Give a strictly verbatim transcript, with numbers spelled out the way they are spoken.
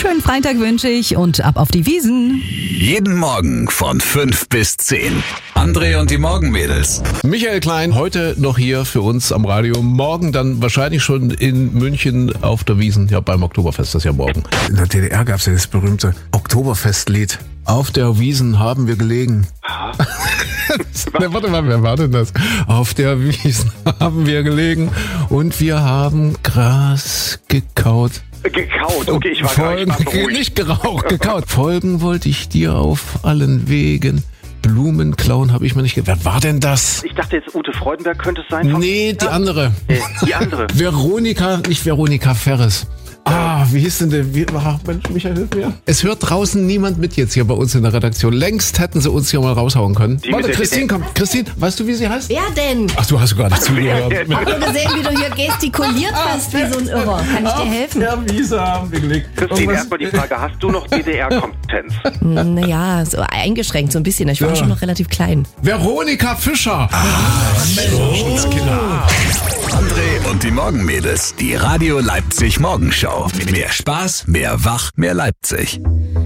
Schönen Freitag wünsche ich und ab auf die Wiesn. Jeden Morgen von fünf bis zehn. André und die Morgenmädels. Michael Klein, heute noch hier für uns am Radio. Morgen dann wahrscheinlich schon in München auf der Wiesn. Ja, beim Oktoberfest, das ist ja morgen. In der D D R gab es ja das berühmte Oktoberfestlied. Auf der Wiesn haben wir gelegen. Na, warte mal, wer war denn das? Auf der Wiesn haben wir gelegen und wir haben Gras gekaut. Gekaut, okay, ich war Folgen, gar nicht, war nicht geraucht, gekaut. Folgen wollte ich dir auf allen Wegen. Blumen klauen habe ich mir nicht gedacht. Wer war denn das? Ich dachte jetzt, Ute Freudenberg könnte es sein. Nee, die andere. Nee, die andere. Veronika, nicht Veronika Ferres. Ah, wie hieß denn der? Wie, ach, Mensch, Michael, hilf mir. Es hört draußen niemand mit jetzt hier bei uns in der Redaktion. Längst hätten sie uns hier mal raushauen können. Die Warte, mit der- Christine kommt. Christine, weißt du, wie sie heißt? Wer denn? Ach, du hast gar nicht zugehört. wer- Ich habe nur gesehen, wie du hier gestikuliert hast, wie so ein Irrer. Kann ich dir helfen? Ja, Wiese haben wir gelegt. Christine, Irgendwas- erstmal die Frage, hast du noch D D R-Kompetenz? Naja, so eingeschränkt so ein bisschen. Ich war Ja. schon noch relativ klein. Veronika Fischer. André und die Morgenmädels. Die Radio Leipzig Morgenshow. Mehr Spaß, mehr Wach, mehr Leipzig.